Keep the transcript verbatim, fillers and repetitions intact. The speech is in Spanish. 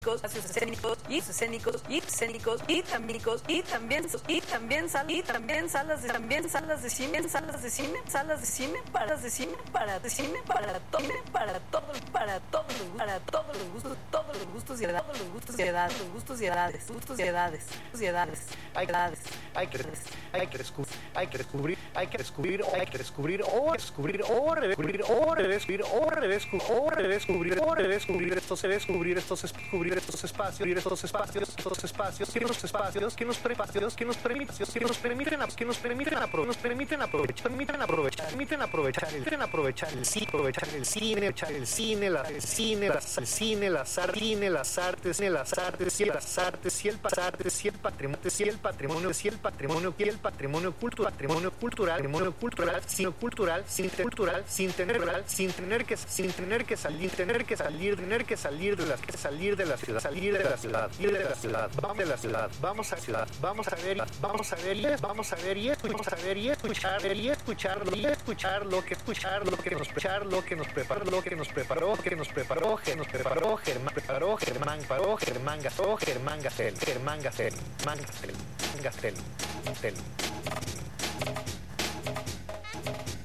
espacios escénicos y escénicos y escénicos y también y también y también sal y también salas de también salas de cine salas de cine salas de cine para de cine para de cine para todo para todo para todos los para todos los gustos todos los gustos y edades todos los gustos y edades los gustos y edades gustos y edades gustos y edades hay edades hay que hay que descubrir hay que descubrir hay que descubrir hay que descubrir o descubrir o redescubrir o redescubrir o redescubrir o redescubrir o redescubrir esto se descubrir estos descubrir estos espacios estos espacios estos espacios que nos espacios que nos prepacios que nos permiten que nos permiten que nos permiten aprovechar nos permiten aprovechar permiten aprovechar permiten aprovechar el permiten aprovechar el sí aprovechar el cine aprovechar el cine la el cine las el cine las artes las artes las artes y las artes y el artes y el patrimonio y el patrimonio y el patrimonio y el patrimonio cultural patrimonio cultural patrimonio cultural sin cultural sin cultural sin tener sin tener que sin tener que salir tener que salir tener que salir de las que salir de la ciudad salir de la ciudad ir de la ciudad vamos de la ciudad vamos a la ciudad vamos a ver vamos a ver y vamos a ver y vamos a ver y escuchar y escuchar y escuchar lo que escuchar lo que nos escuchar lo que nos preparó lo que nos preparó que nos preparó que nos preparó Germán preparó Germán paró Germán Gasó Germán Gasel Germán Gasel Germán Gasel Gasel Gasel